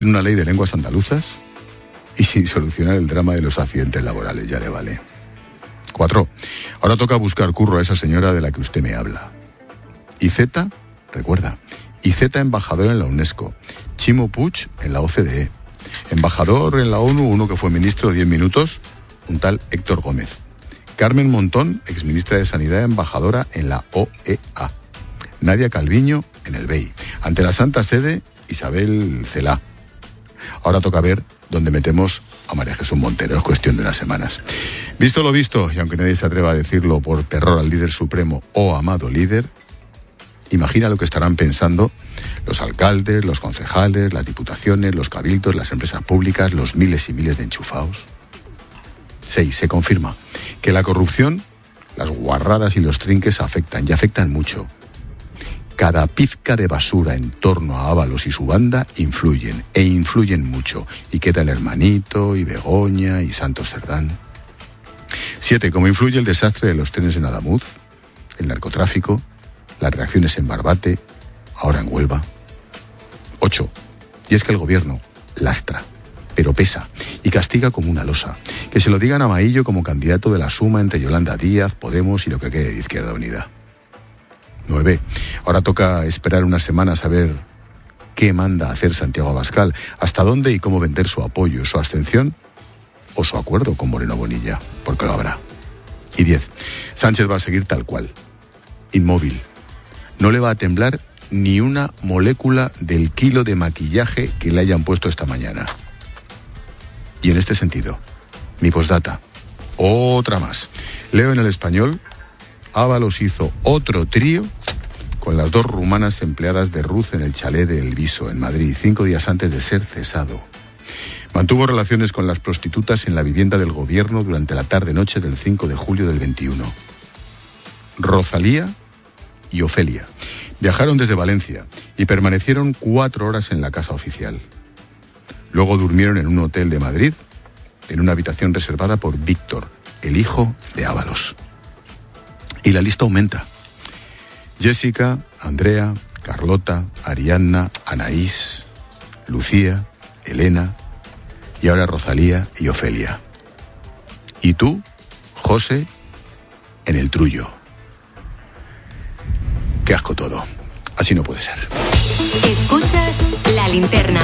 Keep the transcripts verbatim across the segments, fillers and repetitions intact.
una ley de lenguas andaluzas y sin solucionar el drama de los accidentes laborales, ya le vale. Cuatro. Ahora toca buscar curro a esa señora de la que usted me habla. Y Z, recuerda, y Z embajador en la UNESCO, Chimo Puig en la O C D E, embajador en la ONU, uno que fue ministro de diez minutos, un tal Héctor Gómez, Carmen Montón, exministra de Sanidad, embajadora en la O E A, Nadia Calviño en el B E I, ante la Santa Sede, Isabel Celá. Ahora toca ver dónde metemos a María Jesús Montero, es cuestión de unas semanas. Visto lo visto, y aunque nadie se atreva a decirlo por terror al líder supremo o amado líder, imagina lo que estarán pensando los alcaldes, los concejales, las diputaciones, los cabildos, las empresas públicas, los miles y miles de enchufados. Seis, se confirma que la corrupción, las guarradas y los trinques afectan, y afectan mucho. Cada pizca de basura en torno a Ábalos y su banda influyen, e influyen mucho. Y queda el Hermanito, y Begoña, y Santos Cerdán. Siete, como influye el desastre de los trenes en Adamuz, el narcotráfico, las reacciones en Barbate, ahora en Huelva. Ocho, y es que el gobierno lastra, pero pesa, y castiga como una losa. Que se lo digan a Maillo como candidato de la suma entre Yolanda Díaz, Podemos y lo que quede de Izquierda Unida. Nueve. Ahora toca esperar unas semanas a ver qué manda hacer Santiago Abascal, hasta dónde y cómo vender su apoyo, su abstención o su acuerdo con Moreno Bonilla, porque lo habrá. Y diez. Sánchez va a seguir tal cual, inmóvil. No le va a temblar ni una molécula del kilo de maquillaje que le hayan puesto esta mañana. Y en este sentido, mi postdata, otra más. Leo en El Español, Ábalos hizo otro trío con las dos rumanas empleadas de Ruz en el chalet de El Viso, en Madrid, cinco días antes de ser cesado. Mantuvo relaciones con las prostitutas en la vivienda del gobierno durante la tarde-noche del cinco de julio del veintiuno. Rosalía y Ofelia viajaron desde Valencia y permanecieron cuatro horas en la casa oficial. Luego durmieron en un hotel de Madrid, en una habitación reservada por Víctor, el hijo de Ábalos. Y la lista aumenta. Jessica, Andrea, Carlota, Ariadna, Anaís, Lucía, Elena y ahora Rosalía y Ofelia. Y tú, José, en el trullo. Qué asco todo. Así no puede ser. Escuchas La Linterna.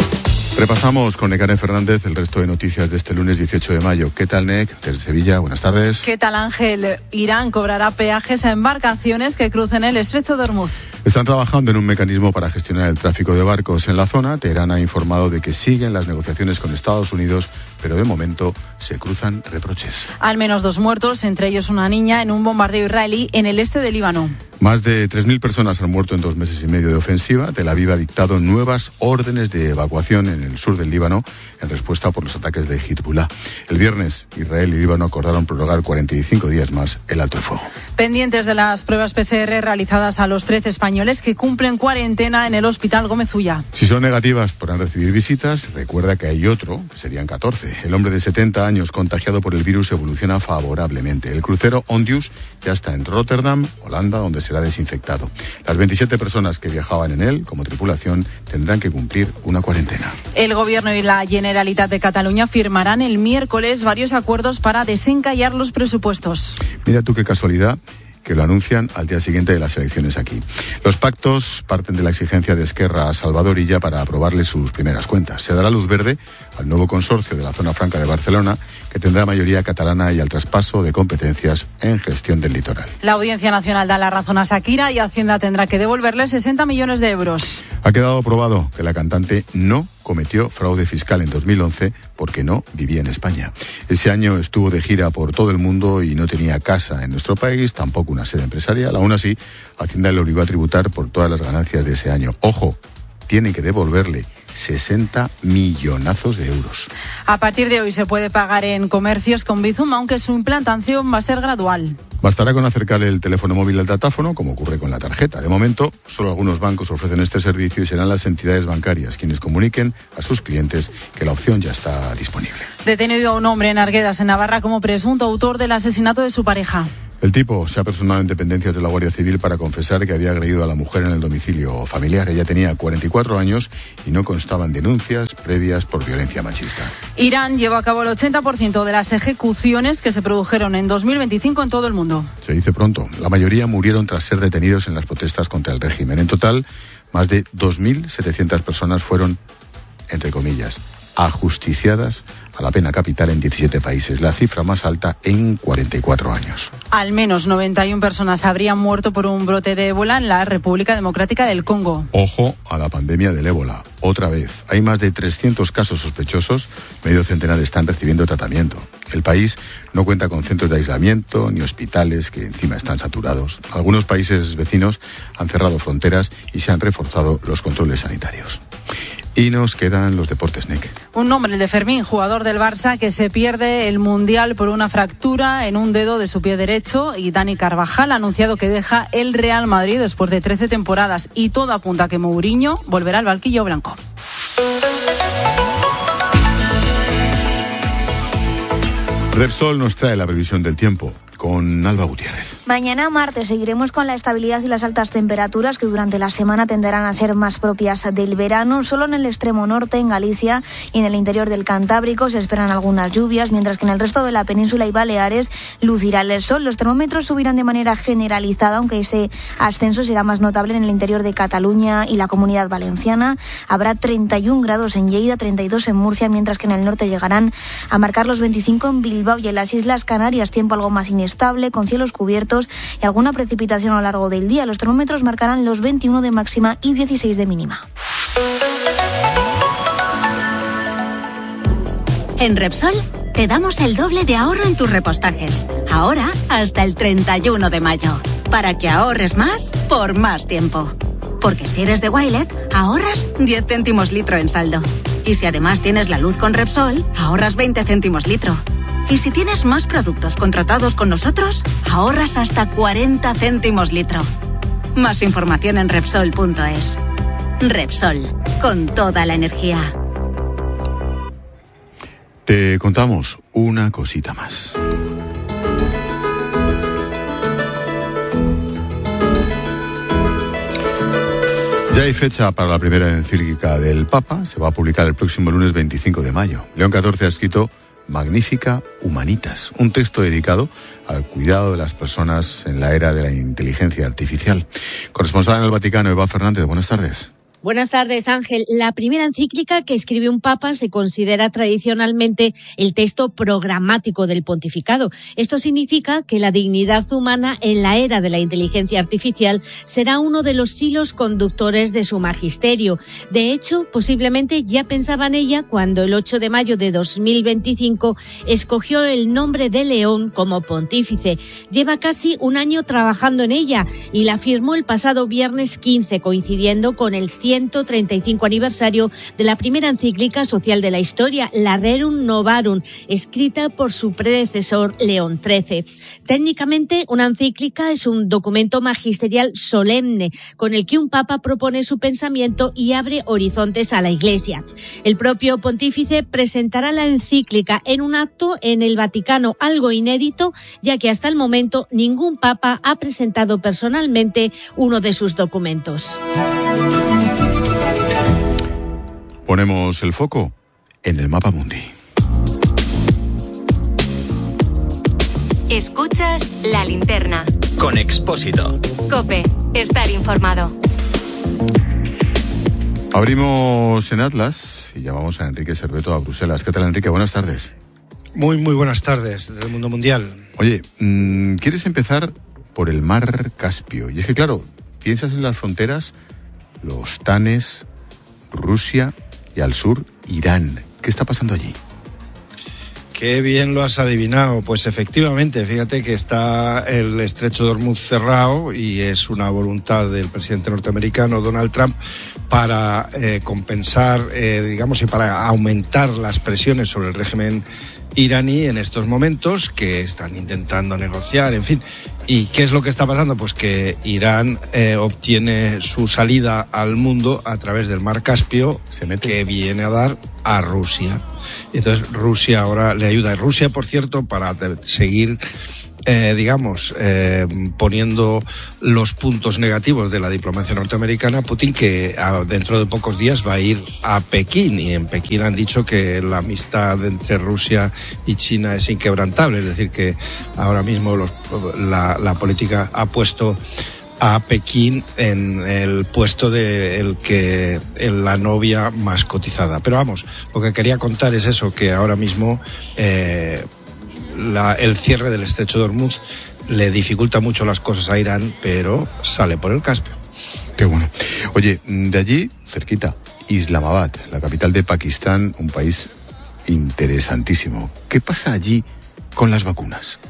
Repasamos con Nekane Fernández el resto de noticias de este lunes dieciocho de mayo. ¿Qué tal, Nek? Desde Sevilla, buenas tardes. ¿Qué tal, Ángel? Irán cobrará peajes a embarcaciones que crucen el estrecho de Hormuz. Están trabajando en un mecanismo para gestionar el tráfico de barcos en la zona. Teherán ha informado de que siguen las negociaciones con Estados Unidos, pero de momento se cruzan reproches. Al menos dos muertos, entre ellos una niña, en un bombardeo israelí en el este de Líbano. Más de tres mil personas han muerto en dos meses y medio de ofensiva. Tel Aviv ha dictado nuevas órdenes de evacuación en el sur del Líbano en respuesta por los ataques de Hezbollah. El viernes, Israel y Líbano acordaron prorrogar cuarenta y cinco días más el alto el fuego. Pendientes de las pruebas P C R realizadas a los trece españoles que cumplen cuarentena en el Hospital Gómez Ulla. Si son negativas, podrán recibir visitas. Recuerda que hay otro, que serían catorce. El hombre de setenta años contagiado por el virus evoluciona favorablemente. El crucero Ondius ya está en Rotterdam, Holanda, donde será desinfectado. Las veintisiete personas que viajaban en él como tripulación tendrán que cumplir una cuarentena. El Gobierno y la Generalitat de Cataluña firmarán el miércoles varios acuerdos para desencallar los presupuestos. Mira tú qué casualidad que lo anuncian al día siguiente de las elecciones aquí. Los pactos parten de la exigencia de Esquerra a Salvador Illa para aprobarle sus primeras cuentas. Se dará luz verde al nuevo consorcio de la Zona Franca de Barcelona, que tendrá mayoría catalana, y al traspaso de competencias en gestión del litoral. La Audiencia Nacional da la razón a Shakira y Hacienda tendrá que devolverle sesenta millones de euros. Ha quedado aprobado que la cantante no cometió fraude fiscal en dos mil once porque no vivía en España. Ese año estuvo de gira por todo el mundo y no tenía casa en nuestro país, tampoco una sede empresarial. Aún así, Hacienda le obligó a tributar por todas las ganancias de ese año. Ojo, tiene que devolverle sesenta millonazos de euros. A partir de hoy se puede pagar en comercios con Bizum, aunque su implantación va a ser gradual. Bastará con acercar el teléfono móvil al datáfono, como ocurre con la tarjeta. De momento, solo algunos bancos ofrecen este servicio y serán las entidades bancarias quienes comuniquen a sus clientes que la opción ya está disponible. Detenido un hombre en Arguedas, en Navarra, como presunto autor del asesinato de su pareja. El tipo se ha personado en dependencias de la Guardia Civil para confesar que había agredido a la mujer en el domicilio familiar. Ella tenía cuarenta y cuatro años y no constaban denuncias previas por violencia machista. Irán lleva a cabo el ochenta por ciento de las ejecuciones que se produjeron en dos mil veinticinco en todo el mundo. Se dice pronto. La mayoría murieron tras ser detenidos en las protestas contra el régimen. En total, más de dos mil setecientas personas fueron, entre comillas, ajusticiadas a la pena capital en diecisiete países, la cifra más alta en cuarenta y cuatro años. Al menos noventa y una personas habrían muerto por un brote de ébola en la República Democrática del Congo. Ojo a la pandemia del ébola. Otra vez, hay más de trescientos casos sospechosos, medio centenar están recibiendo tratamiento. El país no cuenta con centros de aislamiento ni hospitales, que encima están saturados. Algunos países vecinos han cerrado fronteras y se han reforzado los controles sanitarios. Y nos quedan los deportes, Nick. Un nombre, el de Fermín, jugador del Barça, que se pierde el Mundial por una fractura en un dedo de su pie derecho. Y Dani Carvajal ha anunciado que deja el Real Madrid después de trece temporadas. Y todo apunta a que Mourinho volverá al banquillo blanco. Repsol nos trae la previsión del tiempo con Alba Gutiérrez. Mañana martes seguiremos con la estabilidad y las altas temperaturas que durante la semana tenderán a ser más propias del verano. Solo en el extremo norte, en Galicia y en el interior del Cantábrico se esperan algunas lluvias, mientras que en el resto de la península y Baleares lucirá el sol. Los termómetros subirán de manera generalizada, aunque ese ascenso será más notable en el interior de Cataluña y la Comunidad Valenciana. Habrá treinta y un grados en Lleida, treinta y dos en Murcia, mientras que en el norte llegarán a marcar los veinticinco en Bilbao y en las Islas Canarias, tiempo algo más inestable, estable, con cielos cubiertos y alguna precipitación a lo largo del día. Los termómetros marcarán los veintiuno de máxima y dieciséis de mínima. En Repsol te damos el doble de ahorro en tus repostajes. Ahora hasta el treinta y uno de mayo. Para que ahorres más por más tiempo. Porque si eres de Wilet, ahorras diez céntimos litro en saldo. Y si además tienes la luz con Repsol, ahorras veinte céntimos litro. Y si tienes más productos contratados con nosotros, ahorras hasta cuarenta céntimos litro. Más información en Repsol punto es. Repsol, con toda la energía. Te contamos una cosita más. Ya hay fecha para la primera encíclica del Papa. Se va a publicar el próximo lunes veinticinco de mayo. León catorce ha escrito Magnifica Humanitas, un texto dedicado al cuidado de las personas en la era de la inteligencia artificial. Corresponsal en el Vaticano, Eva Fernández, buenas tardes. Buenas tardes, Ángel. La primera encíclica que escribe un papa se considera tradicionalmente el texto programático del pontificado. Esto significa que la dignidad humana en la era de la inteligencia artificial será uno de los hilos conductores de su magisterio. De hecho, posiblemente ya pensaba en ella cuando el ocho de mayo de dos mil veinticinco escogió el nombre de León como pontífice. Lleva casi un año trabajando en ella y la firmó el pasado viernes quince, coincidiendo con el ciento treinta y cinco aniversario de la primera encíclica social de la historia, la Rerum Novarum, escrita por su predecesor León trece. Técnicamente, una encíclica es un documento magisterial solemne con el que un papa propone su pensamiento y abre horizontes a la Iglesia. El propio pontífice presentará la encíclica en un acto en el Vaticano, algo inédito, ya que hasta el momento ningún papa ha presentado personalmente uno de sus documentos. Ponemos el foco en el Mapa Mundi. Escuchas La Linterna. Con Expósito. COPE. Estar informado. Abrimos en Atlas y llamamos a Enrique Serveto a Bruselas. ¿Qué tal, Enrique? Buenas tardes. Muy, muy buenas tardes desde el mundo mundial. Oye, mmm, ¿quieres empezar por el mar Caspio? Y es que, claro, piensas en las fronteras, los Tanes, Rusia y al sur, Irán. ¿Qué está pasando allí? Qué bien lo has adivinado. Pues efectivamente, fíjate que está el estrecho de Hormuz cerrado y es una voluntad del presidente norteamericano Donald Trump para eh, compensar, eh, digamos, y para aumentar las presiones sobre el régimen iraní en estos momentos, que están intentando negociar, en fin. ¿Y qué es lo que está pasando? Pues que Irán eh, obtiene su salida al mundo a través del mar Caspio, ¿Se mete? que viene a dar a Rusia. Entonces Rusia ahora le ayuda. Rusia, por cierto, para seguir eh, digamos, eh, poniendo los puntos negativos de la diplomacia norteamericana, Putin, que a, dentro de pocos días va a ir a Pekín, y en Pekín han dicho que la amistad entre Rusia y China es inquebrantable, es decir, que ahora mismo los, la, la política ha puesto a Pekín en el puesto de el que en la novia más cotizada. Pero vamos, lo que quería contar es eso, que ahora mismo eh, la, el cierre del estrecho de Hormuz le dificulta mucho las cosas a Irán, pero sale por el Caspio. Qué bueno. Oye, de allí, cerquita, Islamabad, la capital de Pakistán, un país interesantísimo. ¿Qué pasa allí con las vacunas?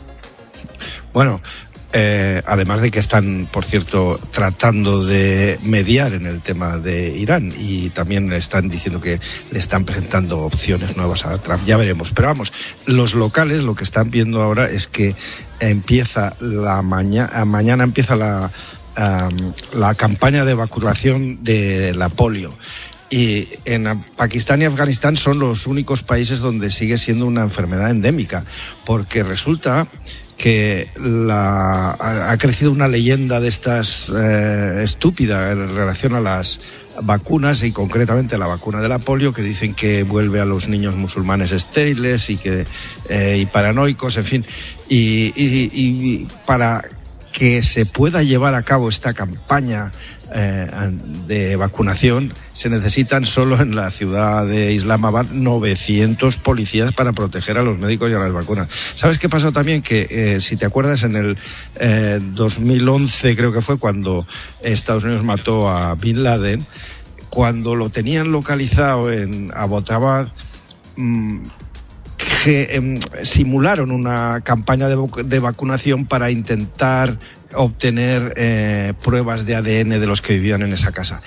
Bueno, Eh, además de que están, por cierto, tratando de mediar en el tema de Irán, y también le están diciendo que le están presentando opciones nuevas a Trump, ya veremos. Pero vamos, los locales lo que están viendo ahora es que empieza la mañana, mañana empieza la, um, la campaña de vacunación de la polio. Y en Pakistán y Afganistán son los únicos países donde sigue siendo una enfermedad endémica, porque resulta que la, ha, ha crecido una leyenda de estas eh, estúpida en relación a las vacunas, y concretamente la vacuna de la polio, que dicen que vuelve a los niños musulmanes estériles y que eh, y paranoicos, en fin, y, y, y para que se pueda llevar a cabo esta campaña Eh, de vacunación, se necesitan solo en la ciudad de Islamabad novecientos policías para proteger a los médicos y a las vacunas. ¿Sabes qué pasó también? Que eh, si te acuerdas, en el eh, dos mil once creo que fue cuando Estados Unidos mató a Bin Laden, cuando lo tenían localizado en Abbottabad, mmm, que eh, simularon una campaña de, de vacunación para intentar obtener eh, pruebas de A D N de los que vivían en esa casa,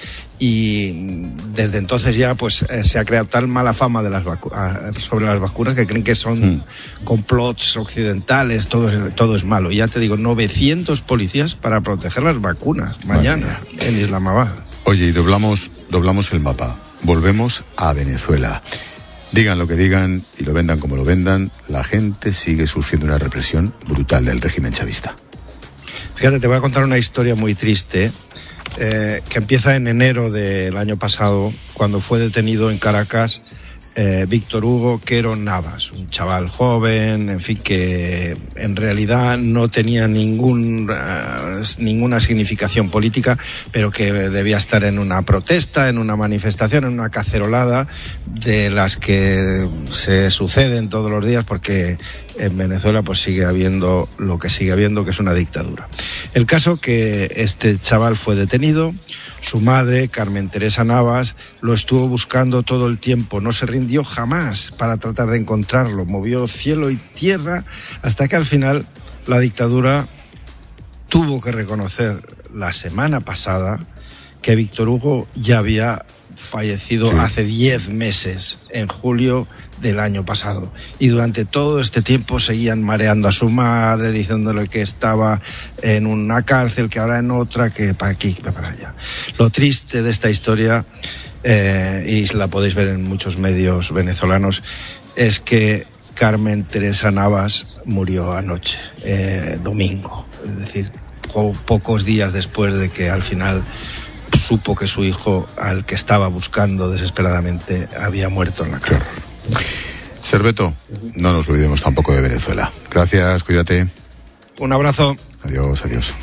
y desde entonces ya pues eh, se ha creado tal mala fama de las vacu- sobre las vacunas que creen que son mm. complots occidentales, todo es, todo es malo. Y ya te digo, novecientos policías para proteger las vacunas mañana en Islamabad. Oye, y doblamos, doblamos el mapa, volvemos a Venezuela. Digan lo que digan y lo vendan como lo vendan, la gente sigue sufriendo una represión brutal del régimen chavista. Fíjate, te voy a contar una historia muy triste eh, que empieza en enero del año pasado, cuando fue detenido en Caracas eh, Víctor Hugo Quero Navas, un chaval joven, en fin, que en realidad no tenía ningún, uh, ninguna significación política, pero que debía estar en una protesta, en una manifestación, en una cacerolada de las que se suceden todos los días, porque en Venezuela pues sigue habiendo lo que sigue habiendo, que es una dictadura. El caso que este chaval fue detenido. Su madre, Carmen Teresa Navas, lo estuvo buscando todo el tiempo, no se rindió jamás para tratar de encontrarlo, movió cielo y tierra, hasta que al final la dictadura tuvo que reconocer la semana pasada que Víctor Hugo ya había fallecido sí. hace diez meses, en julio del año pasado. Y durante todo este tiempo seguían mareando a su madre, diciéndole que estaba en una cárcel, que ahora en otra, que para aquí, que para allá. Lo triste de esta historia, eh, y la podéis ver en muchos medios venezolanos, es que Carmen Teresa Navas murió anoche, eh, domingo. Es decir, po- pocos días después de que al final supo que su hijo, al que estaba buscando desesperadamente, había muerto en la cárcel. Serveto, no nos olvidemos tampoco de Venezuela. Gracias, cuídate. Un abrazo. Adiós, adiós.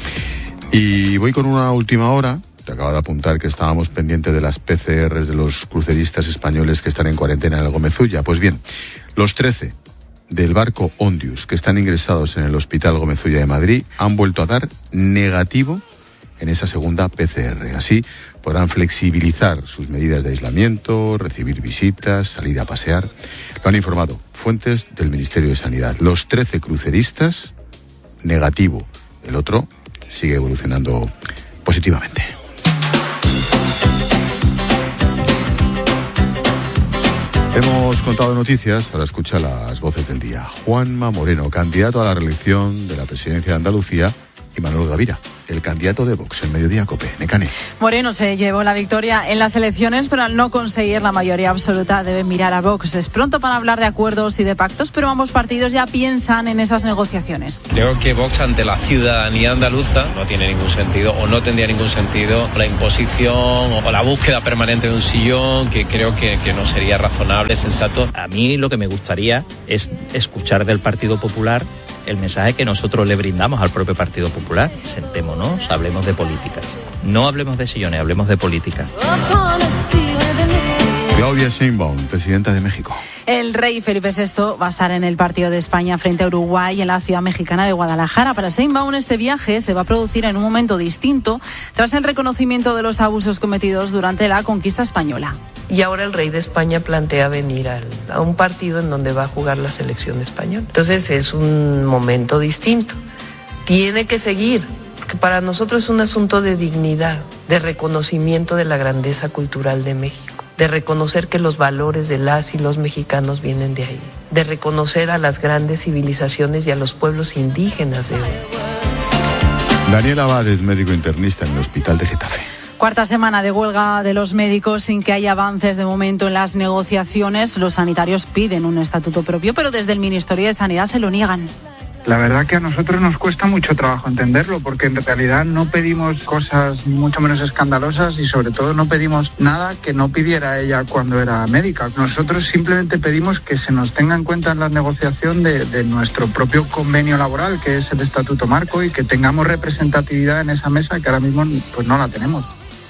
Y voy con una última hora. Te acabo de apuntar que estábamos pendientes de las P C Rs de los cruceristas españoles que están en cuarentena en el Gomezulla. Pues bien, los trece del barco Ondius que están ingresados en el Hospital Gomezulla de Madrid han vuelto a dar negativo en esa segunda P C R. Así podrán flexibilizar sus medidas de aislamiento, recibir visitas, salir a pasear. Lo han informado fuentes del Ministerio de Sanidad. Los trece cruceristas, negativo. El otro sigue evolucionando positivamente. Hemos contado noticias, ahora escucha las voces del día. Juanma Moreno, candidato a la reelección de la presidencia de Andalucía, y Manuel Gavira, el candidato de Vox, el Mediodía Cope, Nekane. Moreno se llevó la victoria en las elecciones, pero al no conseguir la mayoría absoluta debe mirar a Vox. Es pronto para hablar de acuerdos y de pactos, pero ambos partidos ya piensan en esas negociaciones. Creo que Vox ante la ciudadanía andaluza no tiene ningún sentido o no tendría ningún sentido la imposición o la búsqueda permanente de un sillón, que creo que, que no sería razonable, sensato. A mí lo que me gustaría es escuchar del Partido Popular el mensaje que nosotros le brindamos al propio Partido Popular. Sentémonos, hablemos de políticas. No hablemos de sillones, hablemos de políticas. Claudia Sheinbaum, presidenta de México. El rey Felipe sexto va a estar en el partido de España frente a Uruguay en la ciudad mexicana de Guadalajara. Para Sheinbaum, este viaje se va a producir en un momento distinto tras el reconocimiento de los abusos cometidos durante la conquista española. Y ahora el rey de España plantea venir al, a un partido en donde va a jugar la selección española. Entonces es un momento distinto. Tiene que seguir, porque para nosotros es un asunto de dignidad, de reconocimiento de la grandeza cultural de México, de reconocer que los valores de las y los mexicanos vienen de ahí, de reconocer a las grandes civilizaciones y a los pueblos indígenas de hoy. Daniel Abad es médico internista en el Hospital de Getafe. Cuarta semana de huelga de los médicos sin que haya avances de momento en las negociaciones. Los sanitarios piden un estatuto propio, pero desde el Ministerio de Sanidad se lo niegan. La verdad que a nosotros nos cuesta mucho trabajo entenderlo, porque en realidad no pedimos cosas mucho menos escandalosas y sobre todo no pedimos nada que no pidiera ella cuando era médica. Nosotros simplemente pedimos que se nos tenga en cuenta en la negociación de, de nuestro propio convenio laboral, que es el Estatuto Marco, y que tengamos representatividad en esa mesa que ahora mismo pues no la tenemos.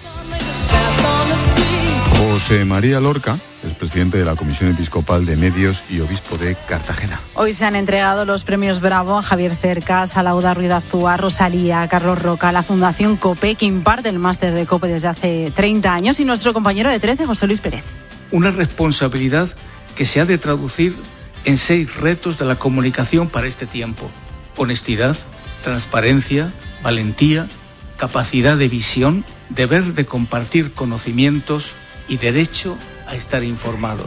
José María Lorca es presidente de la Comisión Episcopal de Medios y obispo de Cartagena. Hoy se han entregado los premios Bravo a Javier Cercas, a Lauda Ruiz Azúa, a Rosalía, a Carlos Roca, a la Fundación COPE, que imparte el máster de COPE desde hace treinta años, y nuestro compañero de trece, José Luis Pérez. Una responsabilidad que se ha de traducir en seis retos de la comunicación para este tiempo: honestidad, transparencia, valentía, capacidad de visión, deber de compartir conocimientos y derecho a estar informado.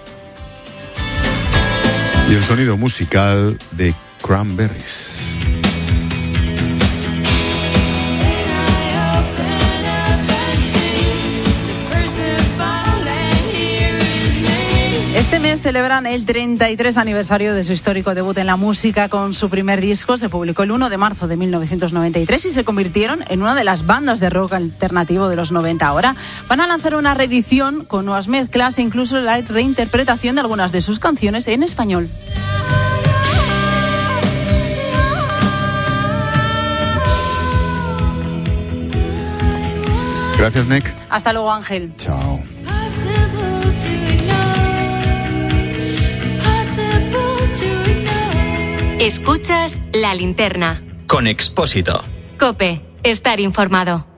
Y el sonido musical de Cranberries. Este mes celebran el treinta y tres aniversario de su histórico debut en la música con su primer disco. Se publicó el uno de marzo de mil novecientos noventa y tres y se convirtieron en una de las bandas de rock alternativo de los noventa. Ahora van a lanzar una reedición con nuevas mezclas e incluso la reinterpretación de algunas de sus canciones en español. Gracias, Nick. Hasta luego, Ángel. Chao. Escuchas La Linterna. Con Expósito. COPE. Estar informado.